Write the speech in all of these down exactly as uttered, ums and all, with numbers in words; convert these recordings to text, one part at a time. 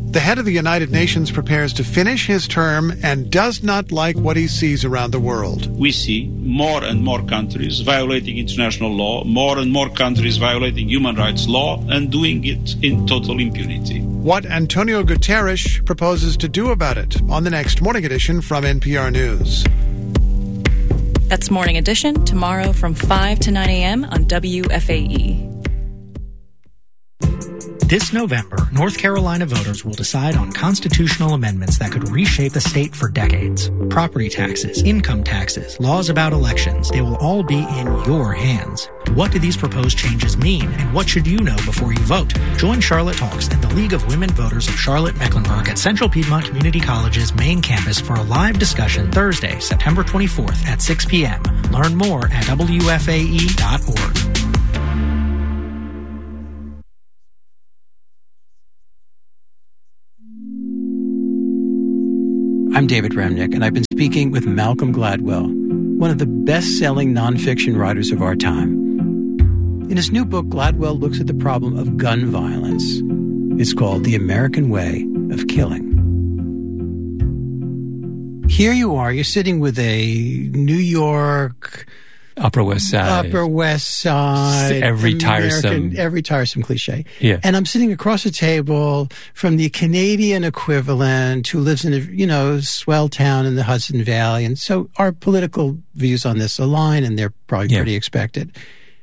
The head of the United Nations prepares to finish his term and does not like what he sees around the world. We see more and more countries violating international law, more and more countries violating human rights law, and doing it in total impunity. What Antonio Guterres proposes to do about it on the next Morning Edition from N P R News. That's Morning Edition, tomorrow from five to nine a.m. on W F A E. This November, North Carolina voters will decide on constitutional amendments that could reshape the state for decades. Property taxes, income taxes, laws about elections, they will all be in your hands. What do these proposed changes mean, and what should you know before you vote? Join Charlotte Talks and the League of Women Voters of Charlotte-Mecklenburg at Central Piedmont Community College's main campus for a live discussion Thursday, September twenty-fourth at six p.m. Learn more at W F A E dot org. I'm David Remnick, and I've been speaking with Malcolm Gladwell, one of the best-selling nonfiction writers of our time. In his new book, Gladwell looks at the problem of gun violence. It's called The American Way of Killing. Here you are, you're sitting with a New York... Upper West Side. Upper West Side. Every American, tiresome. Every tiresome cliche. Yeah. And I'm sitting across the table from the Canadian equivalent who lives in a, you know, swell town in the Hudson Valley. And so our political views on this align, and they're probably Yeah. pretty expected.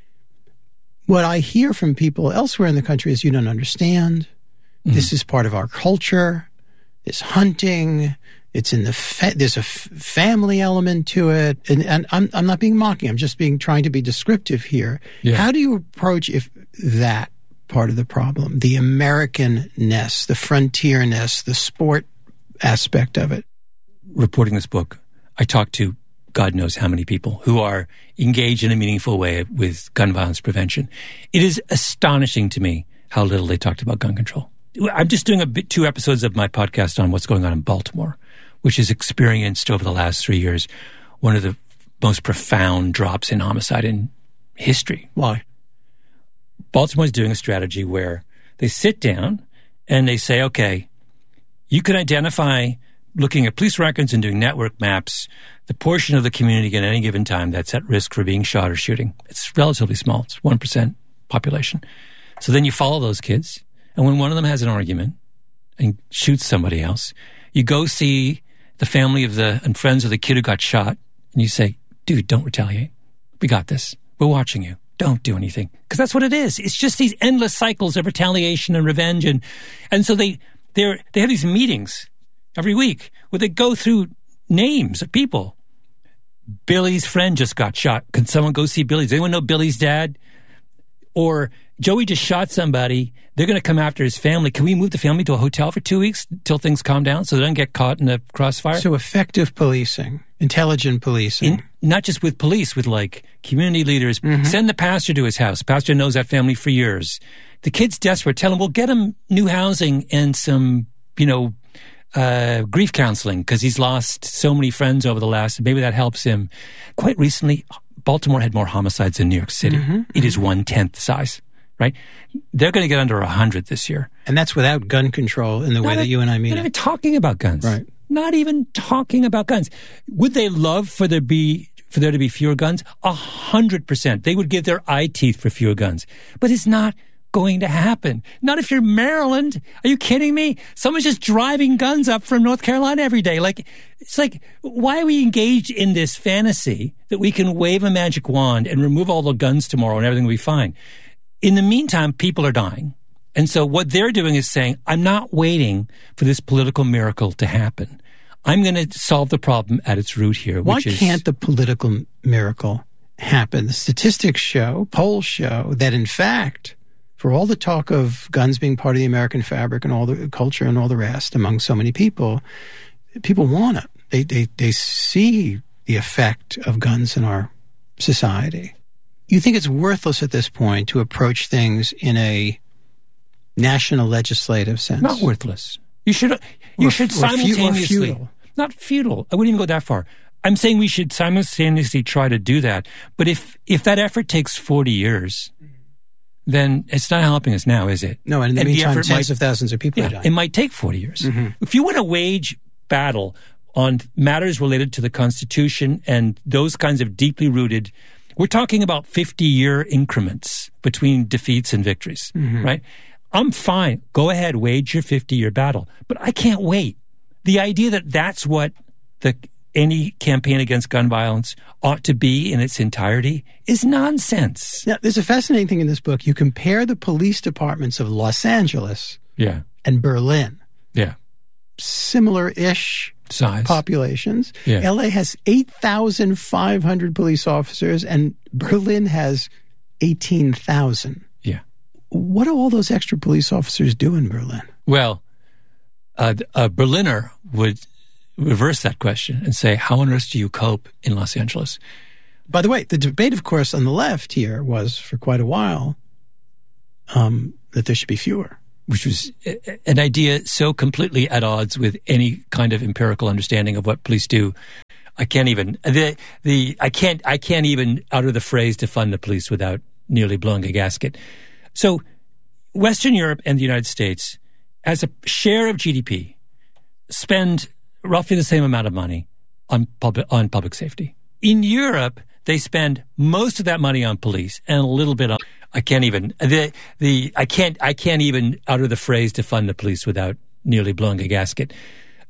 What I hear from people elsewhere in the country is you don't understand. Mm-hmm. This is part of our culture. This hunting. It's in the fa- there's a f- family element to it, and, and I'm I'm not being mocking. I'm just being trying to be descriptive here. Yeah. How do you approach if that part of the problem, the Americanness, the frontierness, the sport aspect of it? Reporting this book, I talked to God knows how many people who are engaged in a meaningful way with gun violence prevention. It is astonishing to me how little they talked about gun control. I'm just doing a bit, two episodes of my podcast on what's going on in Baltimore, which has experienced over the last three years one of the most profound drops in homicide in history. Why? Baltimore is doing a strategy where they sit down and they say, okay, you can identify, looking at police records and doing network maps, the portion of the community at any given time that's at risk for being shot or shooting. It's relatively small. It's one percent population. So then you follow those kids, and when one of them has an argument and shoots somebody else, you go see the family of the and friends of the kid who got shot, and you say, dude, don't retaliate. We got this. We're watching you. Don't do anything. Because that's what it is. It's just these endless cycles of retaliation and revenge. And and so they they they have these meetings every week where they go through names of people. Billy's friend just got shot. Can someone go see Billy? Does anyone know Billy's dad? Or Joey just shot somebody. They're going to come after his family. Can we move the family to a hotel for two weeks until things calm down so they don't get caught in the crossfire? So effective policing, intelligent policing. In, not just with police, with like community leaders. Mm-hmm. Send the pastor to his house. Pastor knows that family for years. The kid's desperate. Tell him, we'll get him new housing and some, you know, uh, grief counseling because he's lost so many friends over the last, maybe that helps him. Quite recently, Baltimore had more homicides than New York City. Mm-hmm. It is one-tenth the size. Right? They're going to get under one hundred this year. And that's without gun control in the not way a, that you and I mean not it. Not even talking about guns. Right. Not even talking about guns. Would they love for there be for there to be fewer guns? A hundred percent. They would give their eye teeth for fewer guns. But it's not going to happen. Not if you're Maryland. Are you kidding me? Someone's just driving guns up from North Carolina every day. Like, it's like, why are we engaged in this fantasy that we can wave a magic wand and remove all the guns tomorrow and everything will be fine? In the meantime, people are dying. And so what they're doing is saying, I'm not waiting for this political miracle to happen. I'm going to solve the problem at its root here. Why which is, can't the political miracle happen? The statistics show, polls show that in fact, for all the talk of guns being part of the American fabric and all the culture and all the rest among so many people, people want it. They, they, they see the effect of guns in our society. You think it's worthless at this point to approach things in a national legislative sense? Not worthless. You should you or, should or simultaneously fu- or futile. Not futile. I wouldn't even go that far. I'm saying we should simultaneously try to do that. But if if that effort takes forty years, then it's not helping us now, is it? No, and in the and meantime, the tens might, of thousands of people yeah, are dying. It might take forty years. Mm-hmm. If you want to wage battle on matters related to the Constitution and those kinds of deeply rooted, we're talking about fifty-year increments between defeats and victories, mm-hmm. right? I'm fine. Go ahead, wage your fifty-year battle. But I can't wait. The idea that that's what the any campaign against gun violence ought to be in its entirety is nonsense. Now, there's a fascinating thing in this book. You compare the police departments of Los Angeles yeah. and Berlin. Yeah. Similar-ish size populations. Yeah. L A has eight thousand five hundred police officers and Berlin has eighteen thousand. Yeah. What do all those extra police officers do in Berlin? Well, uh, a Berliner would reverse that question and say, how on earth do you cope in Los Angeles? By the way, the debate, of course, on the left here was for quite a while um, that there should be fewer. Which was an idea so completely at odds with any kind of empirical understanding of what police do. I can't even the the I can't I can't even utter the phrase defund the police without nearly blowing a gasket. So, Western Europe and the United States, as a share of G D P, spend roughly the same amount of money on public on public safety. In Europe, they spend most of that money on police and a little bit on. I can't even the the I can't I can't even utter the phrase defund the police without nearly blowing a gasket.